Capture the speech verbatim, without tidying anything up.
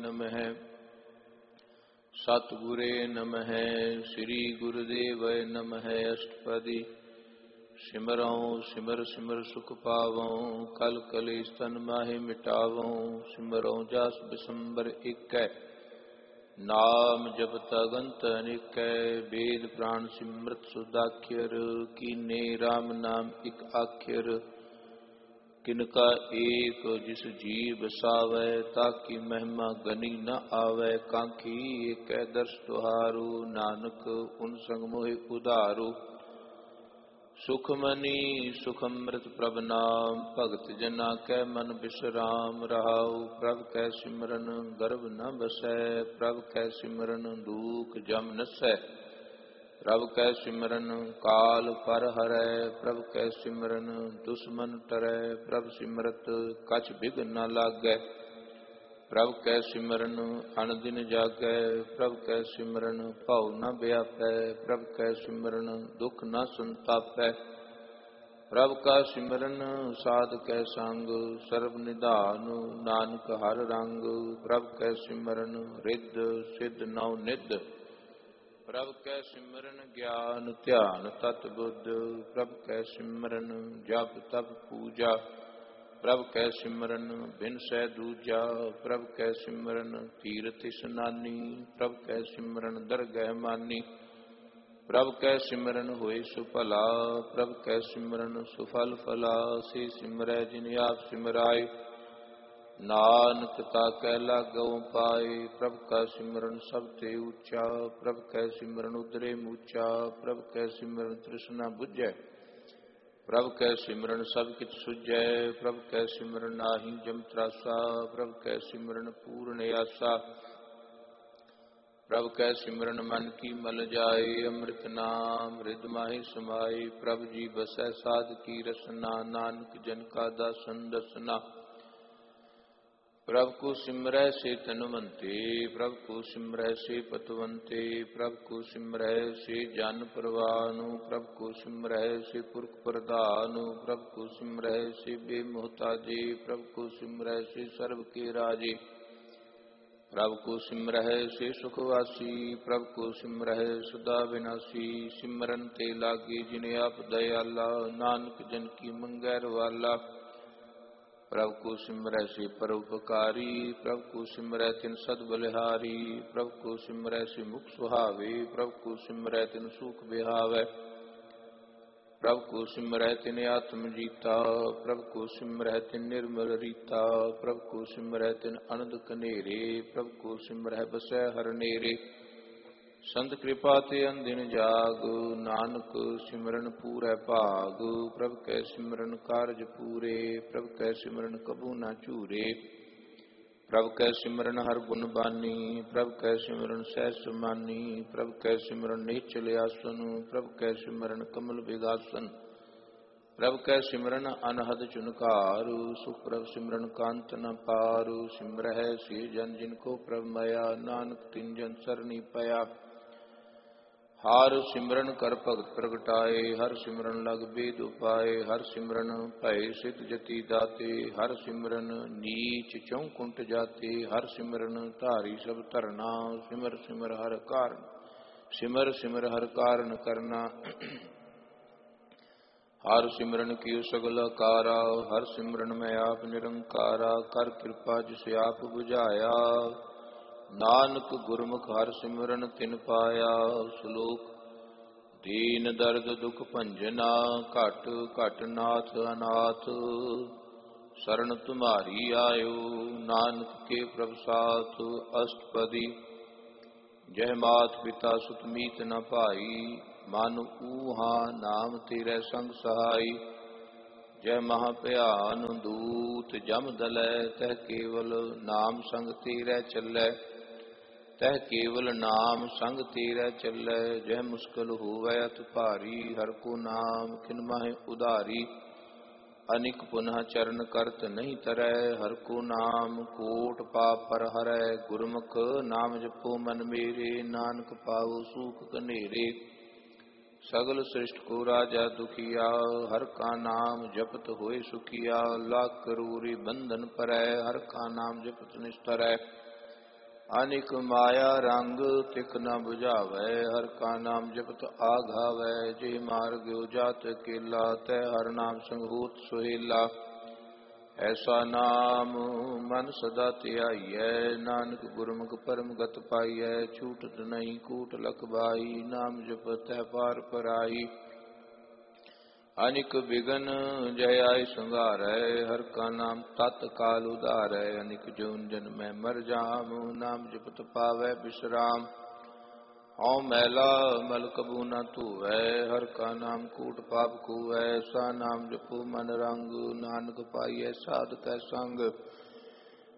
नमः। सतगुरे नमः। श्री गुरुदेवय नमः। अष्टपदी सिमरौं सिमर सिमर सुख पावों, कल कलेश तन माहि मिटावों। सिमरौं जस बिसंबर इकै, नाम जपत अगंत अनेकै। वेद प्राण सिमरत सुदाख्यर, कीने राम नाम इक आख्यर। किनका एक जिस जी बसावै, ताकि महिमा गनी न आवै। कांखी एक दर्श तुहारो, नानक उन संग मोहि उधारो। सुखमनी सुखमृत प्रभ नाम, भगत जना कै मन विश्राम। रहाउ प्रभ कै सिमरन गर्भ न बसै, प्रभ कै सिमरन दुख जम नसै। प्रभ कै सिमरन काल पर हरै, प्रभ कै सिमरन दुश्मन टरै। प्रभ सिमरत कछ बिघ न लागै, प्रभ कै सिमरन अनदिन जागै। प्रभ कै सिमरन भव न व्यापै, प्रभ कै सिमरन दुख न संतापै। प्रभ का सिमरन साध कै संग, सर्व निधान नानक हर रंग। प्रभ कै सिमरन रिद्ध सिद्ध नौ निध, प्रभ कै सिमरन ज्ञान ध्यान तत बुद्ध। प्रभ कै सिमरन जप तप पूजा, प्रभ कै सिमरन बिन सै दूजा। प्रभ कै सिमरन तीरथ स्नानी, प्रभ कै सिमरन दरगह मानी। प्रभ कै सिमरन होए सुभला, प्रभ कै सिमरन सुफल फला। से सिमरै जिन आप सिमराए, नानक ताकै लागौ पाए। प्रभ का सिमरन सब ते ऊंचा, प्रभ कै सिमरन उदरे मूचा। प्रभ कै सिमरन तृष्णा बुझै, प्रभ कै सिमरन सब किछ सुझै। प्रभ कै सिमरन नाहि जम त्रासा, प्रभ कै सिमरन पूर्ण आसा। प्रभ कै सिमरन मन की मल जाए, अमृत नाम हृद माहि समाए। प्रभ जी बसै साध की रसना, नानक जन का दासन दसना। प्रभ को सिमरै से तनवंते, प्रभ को सिमरै से पतवंते। प्रभ को सिमरै से जन परवानु, प्रभ को सिमरै से पुरख प्रधानु। प्रभ को सिमरै से बेमोहताजे, प्रभ को सिमरै से सर्व के राजे। प्रभ को सिमरै से सुखवासी, प्रभ को सिमरै सदा विनाशी। सिमरन ते लागे जिने आप दयाला, नानक जन की मंगैर वाला। प्रभ को सिमरै से परोपकारी, प्रभ को सिमरै तिन सद बलिहारी। प्रभ को सिमरै से मुख सुहावे, प्रभ को सिमरै तिन सुख बिहावै। प्रभ को सिमरै तिन आत्म जीता, प्रभ को सिमरै तिन निर्मल रीता। प्रभ को सिमरै तिन अनंद कनेरे, प्रभ को सिमरै बसै हर नेरे। संत कृपा ते अंदिन जाग, नानक सिमरन पूरै भाग। प्रभ कै सिमरन कारज पूरे, प्रभ कै सिमरन कबू न चूरे। प्रभ कै सिमरन हर गुण बानी, प्रभ कै सिमरन सहज समानी। प्रभ कै सिमरन निश्चल आसन, प्रभ कै सिमरन कमल विगासन। प्रभ कै सिमरन अनहद चुनकारू, सुख प्रभ सिमरन कांत न पारू। सिमरहै से जन जिनको प्रभ माया, नानक तिन जन सरनी पया। हर सिमरन कर भगत प्रगटाए, हर सिमरन लग बेद उपाय। हर सिमरन भय सिद्ध जति दाते, हर सिमरन नीच चौकुंट जाते। हर सिमरन धारी सब धरना, सिमर सिमर हर कारण सिमर सिमर हर कारण करना। हर सिमरन की सगल कारा, हर सिमरन में आप निरंकारा। कर कृपा जिसे आप बुझाया, नानक गुरमुख हर सिमरन तिन पाया। श्लोक दीन दर्द दुख भंजना, घट घट नाथ अनाथ। शरण तुम्हारी आयो, नानक के प्रभुसाथ। अष्टपदी जय मात पिता सुत मीत न भाई, मन ऊहा नाम तेरे संग सहाई। जय महाभयान दूत जम दलै, तह केवल नाम संग तेरे चलै। तह केवल नाम संग तेरे चलै, जय मुश्किल होवै अत भारी। हर को नाम खिन माहि उधारी, अनिक पुनः चरण करत नहीं तरै। हर को नाम कोट पाप पर हरै, गुरमुख नाम जपो मन मेरे। नानक पावो सूख कनेरे, सगल सृष्ट को राजा दुखिया। हर का नाम जपत होए सुखिया, लाख करोड़ि बंधन परै। हर का नाम जपत निष्ठरै, ਅਨਿਕ ਮਾਇਆ ਰੰਗ ਤਿਕ ਨ 부ਝਾਵੈ। ਹਰ ਕਾ ਨਾਮ ਜਪਤ ਆਘਾਵੈ। ਜੇ ਮਾਰਗਿਓ ਜਾਤ ਕੇਲਾ ਤੈ ਹਰ ਨਾਮ ਸੰਗੂਤ ਸੁਹੇਲਾ। ਐਸਾ ਨਾਮ ਮਨ ਸਦਾ ਧਿਆਈਐ। ਨਾਨਕ ਗੁਰਮੁਖ ਪਰਮਗਤ ਪਾਈਐ। ਛੂਟਤ ਨਹੀਂ ਕੂਟ ਲਖ ਬਾਈ। ਨਾਮ ਜਪਤੈ ਪਾਰ ਪਰਾਈ। ਅਨਿਕ ਬਿਗਨ ਜੈ ਆਇ ਸੰਘਾਰੈ। ਹਰ ਕਾ ਨਾਮ ਤਤ ਕਾਲ ਉਧਾਰੈ। ਅਨਿਕ ਜੂਨ ਜਨਮੈ ਮਰ ਜਾਮ। ਨਾਮ ਜਪਤ ਪਾਵੈ ਬਿਸਰਾਮ। ਹਉ ਮੈਲਾ ਮਲ ਕਬੂ ਨ ਧੂਵੈ। ਹਰ ਕਾ ਨਾਮ ਕੂਟ ਪਾਪ ਕੂਵੈ। ਐਸਾ ਨਾਮ ਜਪੋ ਮਨ ਰੰਗ। ਨਾਨਕ ਪਾਈਐ ਸਾਧ ਕੈ ਸੰਗ।